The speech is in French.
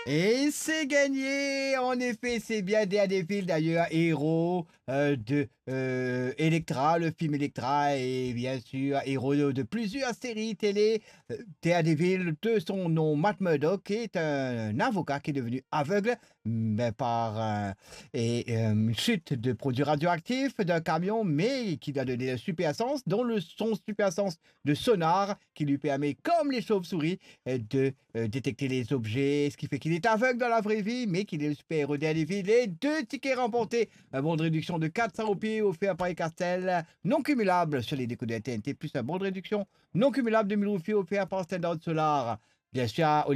Et c'est gagné! En effet, c'est bien Daredevil d'ailleurs, héros de Elektra, le film Elektra, et bien sûr, héros de plusieurs séries télé. Daredevil, de son nom, Matt Murdock, est un avocat qui est devenu aveugle par une chute de produits radioactifs d'un camion, mais qui lui a donné le super sens, dont son super sens de sonar qui lui permet, comme les chauves-souris, de détecter les objets, ce qui fait qu'il est aveugle dans la vraie vie, mais qu'il est le super-héros Daredevil. Et 2 tickets remportés, un bon de réduction de 400 roupies offert par Castel, non cumulable sur les décodeurs TNT, plus un bon de réduction non cumulable de 1000 roupies offert par Standard Solar. Bien sûr,